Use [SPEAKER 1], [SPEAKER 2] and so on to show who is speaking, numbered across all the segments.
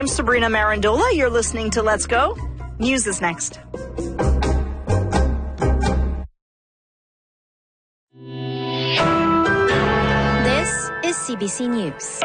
[SPEAKER 1] I'm Sabrina Marandola. You're listening to Let's Go. News is next.
[SPEAKER 2] This is CBC News.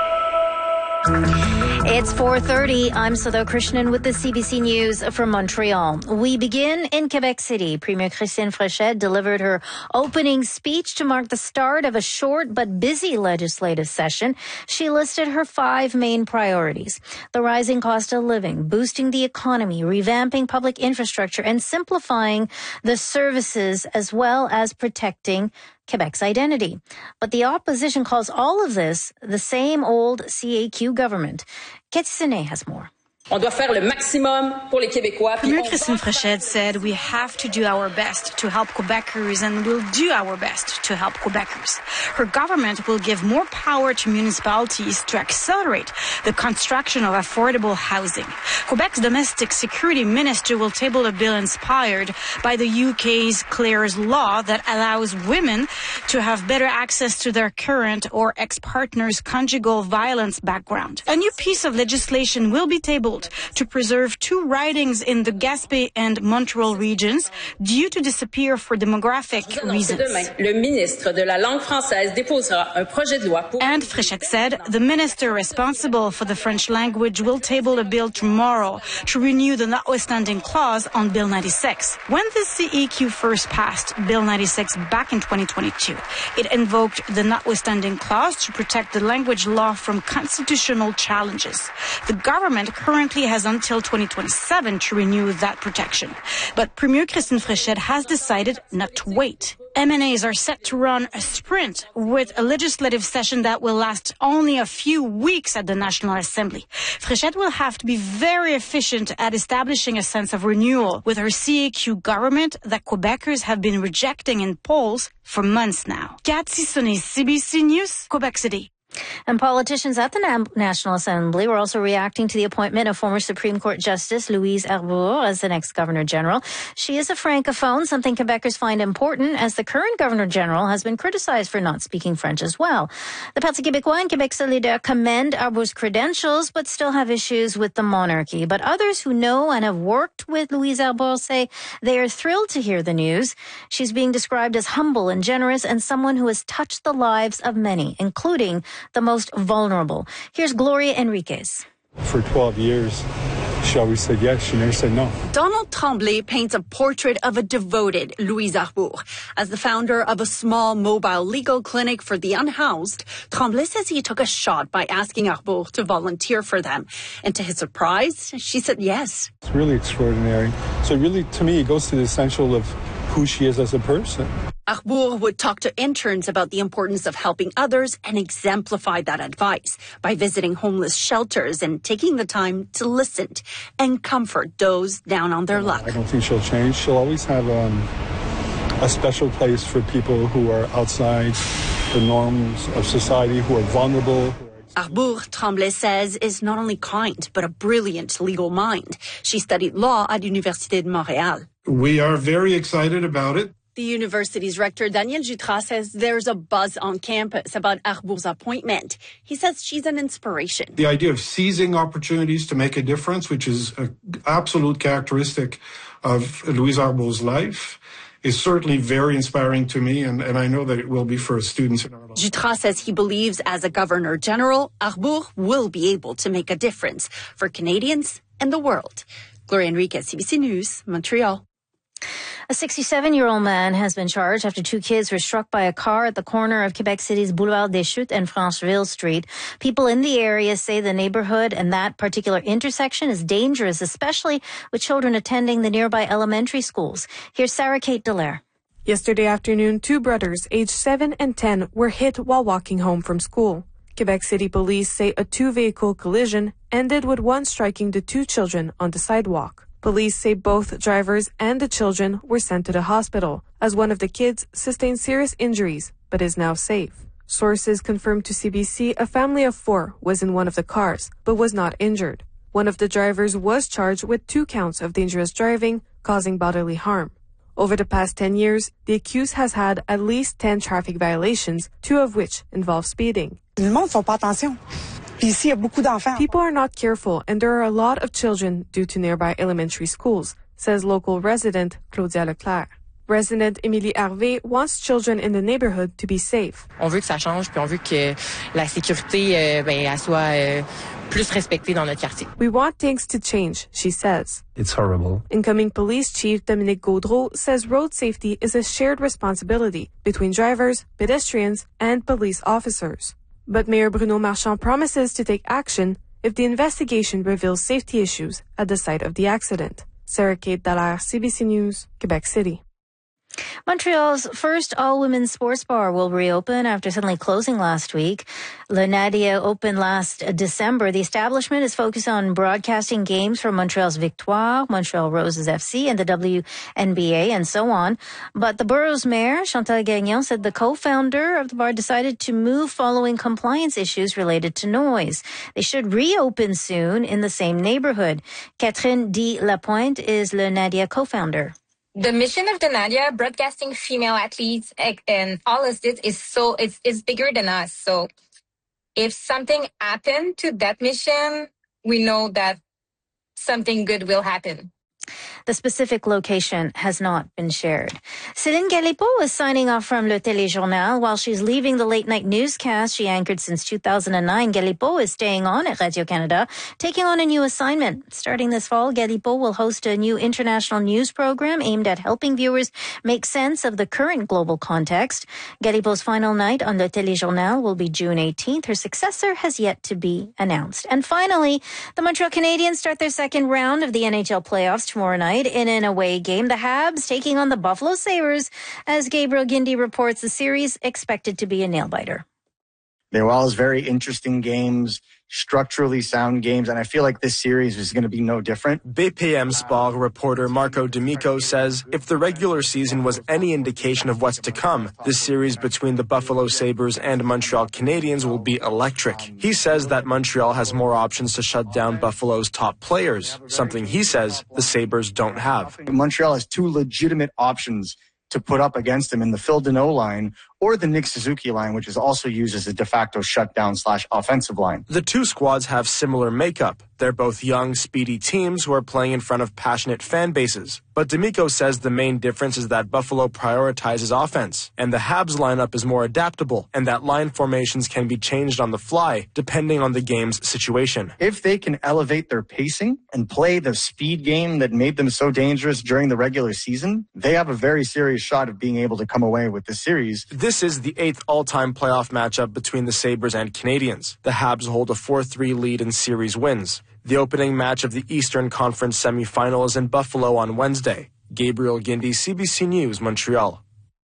[SPEAKER 2] It's 4:30. I'm Sudha Krishnan with the CBC News from Montreal. We begin in Quebec City. Premier Christine Fréchette delivered her opening speech to mark the start of a short but busy legislative session. She listed her 5 main priorities: the rising cost of living, boosting the economy, revamping public infrastructure, and simplifying the services, as well as protecting Quebec's identity. But the opposition calls all of this the same old CAQ government. Cathy Senet has more.
[SPEAKER 3] On doit faire le maximum pour les Québécois.
[SPEAKER 4] Premier Christine Fréchette said we have to do our best to help Quebecers, and we'll do our best to help Quebecers. Her government will give more power to municipalities to accelerate the construction of affordable housing. Quebec's domestic security minister will table a bill inspired by the UK's Clare's law that allows women to have better access to their current or ex-partner's conjugal violence background. A new piece of legislation will be tabled to preserve 2 ridings in the Gaspé and Montreal regions due to disappear for demographic reasons.
[SPEAKER 3] Le ministre de la langue française déposera un projet de loi pour...
[SPEAKER 4] And Fréchette said the minister responsible for the French language will table a bill tomorrow to renew the notwithstanding clause on Bill 96. When the CEQ first passed Bill 96 back in 2022, it invoked the notwithstanding clause to protect the language law from constitutional challenges. The government currently has until 2027 to renew that protection. But Premier Christine Fréchette has decided not to wait. MNAs are set to run a sprint with a legislative session that will last only a few weeks at the National Assembly. Fréchette will have to be very efficient at establishing a sense of renewal with her CAQ government that Quebecers have been rejecting in polls for months now. Cathy Senet, CBC News, Quebec City.
[SPEAKER 2] And politicians at the National Assembly were also reacting to the appointment of former Supreme Court Justice Louise Arbour as the next Governor General. She is a francophone, something Quebecers find important, as the current Governor General has been criticized for not speaking French as well. The Parti québécois and Québec solidaire commend Arbour's credentials, but still have issues with the monarchy. But others who know and have worked with Louise Arbour say they are thrilled to hear the news. She's being described as humble and generous, and someone who has touched the lives of many, including the most vulnerable. Here's Gloria Enriquez.
[SPEAKER 5] For 12 years, she always said yes. She never said no.
[SPEAKER 6] Donald Tremblay paints a portrait of a devoted Louise Arbour. As the founder of a small mobile legal clinic for the unhoused, Tremblay says he took a shot by asking Arbour to volunteer for them. And to his surprise, she said yes.
[SPEAKER 5] It's really extraordinary. So really, to me, it goes to the essential of who she is as a person.
[SPEAKER 6] Arbour would talk to interns about the importance of helping others and exemplify that advice by visiting homeless shelters and taking the time to listen and comfort those down on their luck.
[SPEAKER 5] I don't think she'll change. She'll always have a special place for people who are outside the norms of society, who are vulnerable.
[SPEAKER 6] Arbour, Tremblay says, is not only kind, but a brilliant legal mind. She studied law at Université de Montréal.
[SPEAKER 7] We are very excited about it.
[SPEAKER 6] The university's rector, Daniel Jutras, says there's a buzz on campus about Arbour's appointment. He says she's an inspiration.
[SPEAKER 7] The idea of seizing opportunities to make a difference, which is an absolute characteristic of Louise Arbour's life, is certainly very inspiring to me, and I know that it will be for students in our life.
[SPEAKER 6] Jutras says he believes as a Governor General, Arbour will be able to make a difference for Canadians and the world. Gloria Enriquez, CBC News, Montreal.
[SPEAKER 2] A 67-year-old man has been charged after 2 kids were struck by a car at the corner of Quebec City's Boulevard des Chutes and Franceville Street. People in the area say the neighborhood and that particular intersection is dangerous, especially with children attending the nearby elementary schools. Here's Sarah Kate Dallaire.
[SPEAKER 8] Yesterday afternoon, 2 brothers aged 7 and 10 were hit while walking home from school. Quebec City police say a 2-vehicle collision ended with one striking the 2 children on the sidewalk. Police say both drivers and the children were sent to the hospital, as one of the kids sustained serious injuries but is now safe. Sources confirmed to CBC a family of 4 was in one of the cars but was not injured. One of the drivers was charged with 2 counts of dangerous driving causing bodily harm. Over the past 10 years, the accused has had at least 10 traffic violations, 2 of which involve speeding.
[SPEAKER 9] Le monde ne fait pas attention.
[SPEAKER 8] People are not careful, and there are a lot of children due to nearby elementary schools, says local resident Claudia Leclerc. Resident Émilie Hervé wants children in the neighborhood to be safe.
[SPEAKER 9] On veut que ça change, puis on veut que la sécurité elle soit plus respectée dans notre quartier.
[SPEAKER 8] We want things to change, she says.
[SPEAKER 10] It's horrible.
[SPEAKER 8] Incoming Police Chief Dominique Gaudreau says road safety is a shared responsibility between drivers, pedestrians, and police officers. But Mayor Bruno Marchand promises to take action if the investigation reveals safety issues at the site of the accident. Sarah Kate Dallaire, CBC News, Quebec City.
[SPEAKER 2] Montreal's first all-women's sports bar will reopen after suddenly closing last week. Le Nadia opened last December. The establishment is focused on broadcasting games from Montreal's Victoire, Montreal Roses FC, and the WNBA, and so on. But the borough's mayor, Chantal Gagnon, said the co-founder of the bar decided to move following compliance issues related to noise. They should reopen soon in the same neighborhood. Catherine Di Lapointe is Le Nadia co-founder.
[SPEAKER 11] The mission of the Nadia, broadcasting female athletes and all of this is bigger than us. So if something happened to that mission, we know that something good will happen.
[SPEAKER 2] The specific location has not been shared. Céline Galipeau is signing off from Le Téléjournal. While she's leaving the late-night newscast she anchored since 2009, Galipeau is staying on at Radio-Canada, taking on a new assignment. Starting this fall, Galipeau will host a new international news program aimed at helping viewers make sense of the current global context. Galipeau's final night on Le Téléjournal will be June 18th. Her successor has yet to be announced. And finally, the Montreal Canadiens start their second round of the NHL playoffs tomorrow night in an away game. The Habs taking on the Buffalo Sabres. As Gabriel Guindy reports, the series expected to be a nail-biter.
[SPEAKER 12] They were all very interesting games, structurally sound games, and I feel like this series is going to be no different.
[SPEAKER 13] BPM Sport reporter Marco D'Amico says if the regular season was any indication of what's to come, this series between the Buffalo Sabres and Montreal Canadiens will be electric. He says that Montreal has more options to shut down Buffalo's top players, something he says the Sabres don't have.
[SPEAKER 12] Montreal has two legitimate options to put up against him in the Phil Deneau line or the Nick Suzuki line, which is also used as a de facto shutdown/offensive line.
[SPEAKER 13] The two squads have similar makeup. They're both young, speedy teams who are playing in front of passionate fan bases. But D'Amico says the main difference is that Buffalo prioritizes offense, and the Habs lineup is more adaptable, and that line formations can be changed on the fly, depending on the game's situation.
[SPEAKER 12] If they can elevate their pacing and play the speed game that made them so dangerous during the regular season, they have a very serious shot of being able to come away with the series.
[SPEAKER 13] This is the 8th all-time playoff matchup between the Sabres and Canadiens. The Habs hold a 4-3 lead in series wins. The opening match of the Eastern Conference semifinal is in Buffalo on Wednesday. Gabriel Guindy, CBC News, Montreal.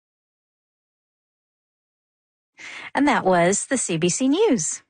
[SPEAKER 2] And that was the CBC News.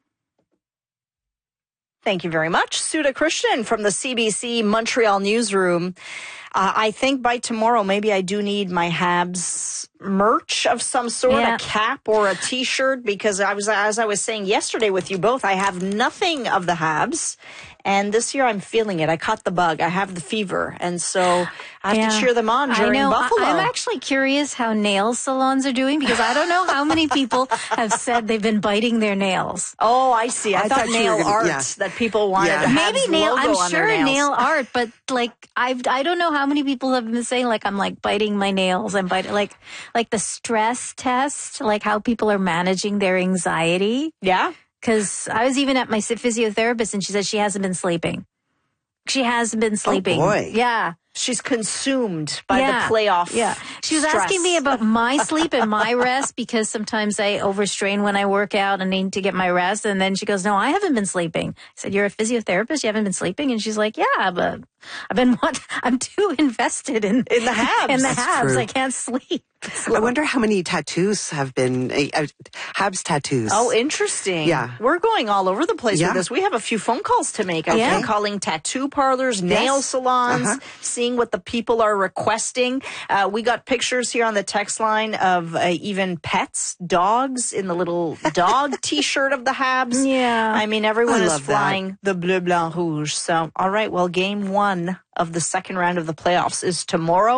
[SPEAKER 1] Thank you very much, Suda Christian from the CBC Montreal newsroom. I think by tomorrow, maybe I do need my Habs merch of some sort, a cap or a T-shirt, because as I was saying yesterday with you both, I have nothing of the Habs. And this year I'm feeling it. I caught the bug. I have the fever. And so I have to cheer them on during Buffalo.
[SPEAKER 2] I'm actually curious how nail salons are doing, because I don't know how many people have said they've been biting their nails.
[SPEAKER 1] Oh, I see. I thought nail art that people wanted to have
[SPEAKER 2] maybe nail.
[SPEAKER 1] logo
[SPEAKER 2] I'm
[SPEAKER 1] on
[SPEAKER 2] sure
[SPEAKER 1] their nails.
[SPEAKER 2] nail art, but like I don't know how many people have been saying like I'm like biting my nails and biting like the stress test, like how people are managing their anxiety.
[SPEAKER 1] Yeah.
[SPEAKER 2] Because I was even at my physiotherapist and she said she hasn't been sleeping. She hasn't been sleeping.
[SPEAKER 1] Oh, boy.
[SPEAKER 2] Yeah.
[SPEAKER 1] She's consumed by the playoff.
[SPEAKER 2] Yeah. She was asking me about my sleep and my rest, because sometimes I overstrain when I work out and need to get my rest. And then she goes, no, I haven't been sleeping. I said, you're a physiotherapist? You haven't been sleeping? And she's like, yeah, but I'm too invested in
[SPEAKER 1] the Habs.
[SPEAKER 2] In the Habs. I can't sleep.
[SPEAKER 14] I wonder how many tattoos have been Habs tattoos.
[SPEAKER 1] Oh, interesting.
[SPEAKER 14] Yeah.
[SPEAKER 1] We're going all over the place with this. We have a few phone calls to make. I'm calling tattoo parlors, nail salons, seeing what the people are requesting. We got pictures here on the text line of even pets, dogs in the little dog T-shirt of the Habs.
[SPEAKER 2] Yeah.
[SPEAKER 1] I mean, everyone is flying the bleu, blanc, rouge. So, all right, well, game one of the second round of the playoffs is tomorrow.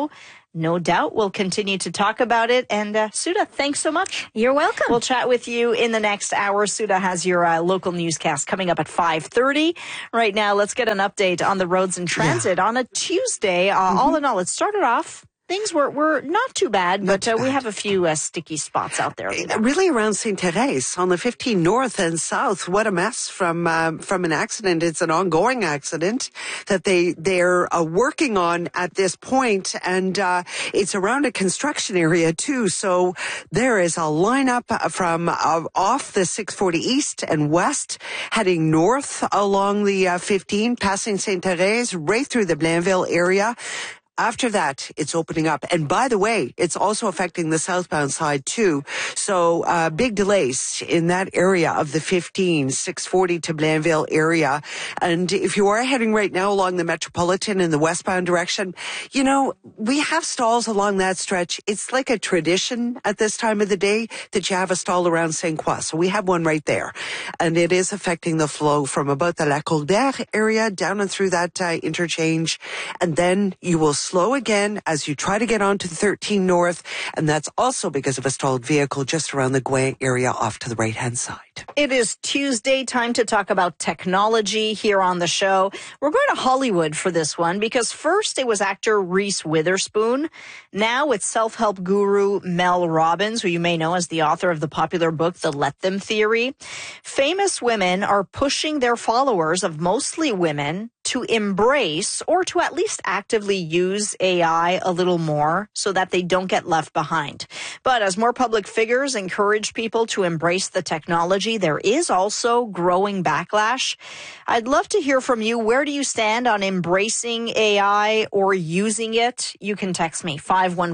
[SPEAKER 1] No doubt we'll continue to talk about it. And Suda, thanks so much.
[SPEAKER 2] You're welcome.
[SPEAKER 1] We'll chat with you in the next hour. Suda has your local newscast coming up at 5:30. Right now, let's get an update on the roads and transit on a Tuesday. All in all, it started off. Things were not too bad, but we have a few sticky spots out there.
[SPEAKER 14] Really around St. Therese on the 15 north and south. What a mess from an accident. It's an ongoing accident that they're working on at this point, and it's around a construction area too. So there is a lineup from off the 640 east and west, heading north along the 15, passing St. Therese, right through the Blainville area. After that, it's opening up. And by the way, it's also affecting the southbound side too. So big delays in that area of the 15, 640 to Blainville area. And if you are heading right now along the Metropolitan in the westbound direction, you know, we have stalls along that stretch. It's like a tradition at this time of the day that you have a stall around Saint Croix. So we have one right there. And it is affecting the flow from about the La Colbert area down and through that interchange. And then you will slow again as you try to get onto the 13 north, and that's also because of a stalled vehicle just around the Gouin area off to the right-hand side.
[SPEAKER 1] It is Tuesday, time to talk about technology here on the show. We're going to Hollywood for this one because first it was actor Reese Witherspoon. Now it's self-help guru Mel Robbins, who you may know as the author of the popular book, The Let Them Theory. Famous women are pushing their followers, of mostly women, to embrace or to at least actively use AI a little more so that they don't get left behind. But as more public figures encourage people to embrace the technology, there is also growing backlash. I'd love to hear from you. Where do you stand on embracing AI or using it? You can text me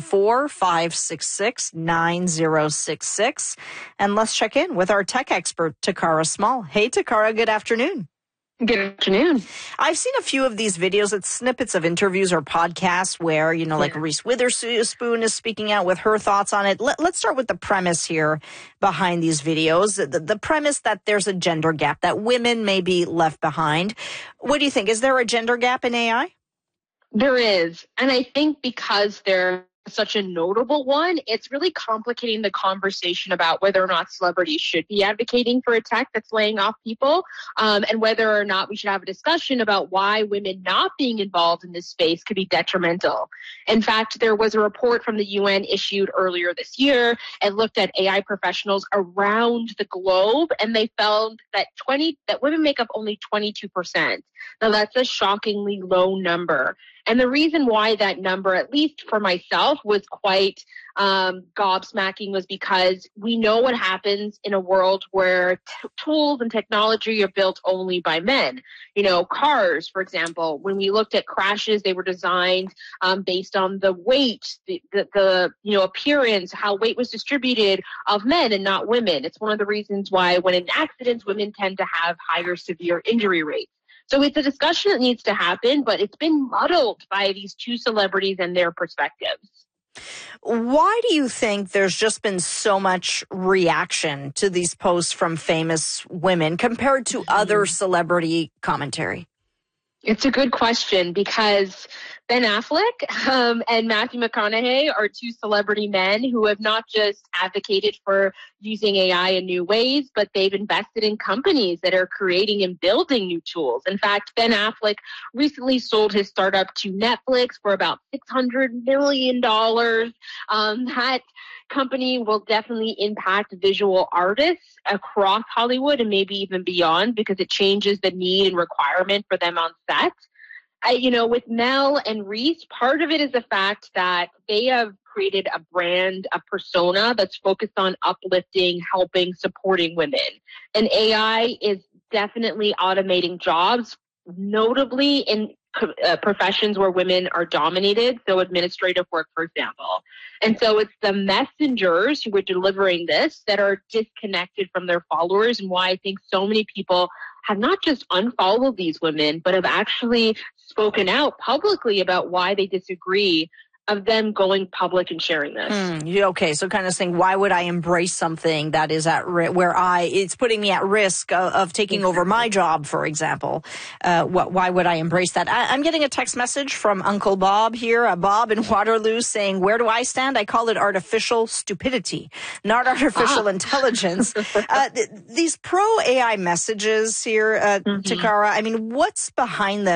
[SPEAKER 1] 514-566-9066. And let's check in with our tech expert, Takara Small. Hey, Takara, good afternoon.
[SPEAKER 10] Good afternoon.
[SPEAKER 1] I've seen a few of these videos. It's snippets of interviews or podcasts where, you know, like Reese Witherspoon is speaking out with her thoughts on it. Let's start with the premise here behind these videos. The premise that there's a gender gap, that women may be left behind. What do you think? Is there a gender gap in AI?
[SPEAKER 10] There is. And I think because there's such a notable one, it's really complicating the conversation about whether or not celebrities should be advocating for a tech that's laying off people, and whether or not we should have a discussion about why women not being involved in this space could be detrimental. In fact, there was a report from the UN issued earlier this year and looked at AI professionals around the globe, and they found that women make up only 22%. Now, that's a shockingly low number. And the reason why that number, at least for myself, was quite gobsmacking was because we know what happens in a world where tools and technology are built only by men. You know, cars, for example, when we looked at crashes, they were designed based on the weight, the appearance, how weight was distributed of men and not women. It's one of the reasons why when in accidents, women tend to have higher severe injury rates. So it's a discussion that needs to happen, but it's been muddled by these two celebrities and their perspectives.
[SPEAKER 1] Why do you think there's just been so much reaction to these posts from famous women compared to other celebrity commentary?
[SPEAKER 10] It's a good question because Ben Affleck and Matthew McConaughey are two celebrity men who have not just advocated for using AI in new ways, but they've invested in companies that are creating and building new tools. In fact, Ben Affleck recently sold his startup to Netflix for about $600 million. That company will definitely impact visual artists across Hollywood and maybe even beyond because it changes the need and requirement for them on set. With Mel and Reese, part of it is the fact that they have created a brand, a persona that's focused on uplifting, helping, supporting women. And AI is definitely automating jobs, notably in professions where women are dominated, so administrative work, for example. And so it's the messengers who are delivering this that are disconnected from their followers, and why I think so many people have not just unfollowed these women, but have actually spoken out publicly about why they disagree of them going public and sharing this.
[SPEAKER 1] Okay, so kind of saying, why would I embrace something that is at where it's putting me at risk of taking over my job, for example? Why would I embrace that? I'm getting a text message from Uncle Bob here, Bob in Waterloo, saying, where do I stand? I call it artificial stupidity, not artificial intelligence. These pro-AI messages here, Takara, I mean, what's behind them?